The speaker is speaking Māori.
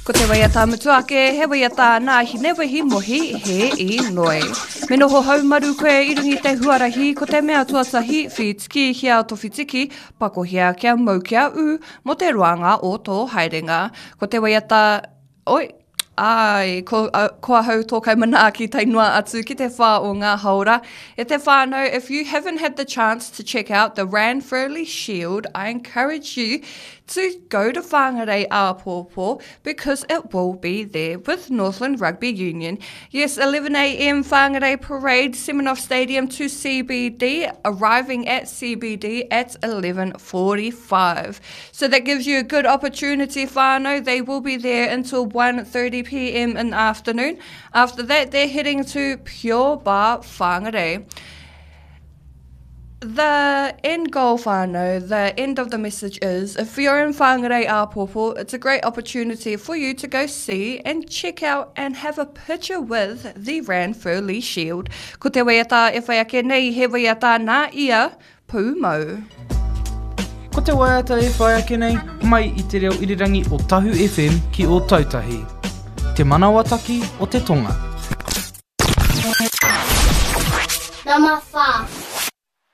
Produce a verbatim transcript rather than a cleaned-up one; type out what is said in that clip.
Ko te waiata mutuake, he waiata nā hine wahi mohi he I noi. Me noho haumaru koe I rungi te huarahi, ko te mea tuatahi whitiki hia towhitiki, pakohia kia mau kia u, mo te ruanga o tō haerenga. Ko te waiata, oi, ai, ko, uh, ko hau tōkai manaaki tainua atu ki te whā o ngā haora. E te whānau, if you haven't had the chance to check out the Ranfurly Shield, I encourage you to go to Whangarei Āpōpō because it will be there with Northland Rugby Union. Yes, eleven a m Whangarei Parade, Seminoff Stadium to C B D, arriving at C B D at eleven forty-five. So that gives you a good opportunity, whānau. They will be there until one thirty p m in the afternoon. After that, they're heading to Pure Bar Whangarei. The end goal, whānau, the end of the message is, if you're in Whangarei Āpōpō, it's a great opportunity for you to go see and check out and have a picture with the Ranfurly Shield. Ko te waiata e whai ake nei, he waiata nā ia pū mau. Ko te waiata e whai ake nei, mai I te reo irirangi o Tahu F M ki o Tautahi. Te manawataki o te tonga. Number five.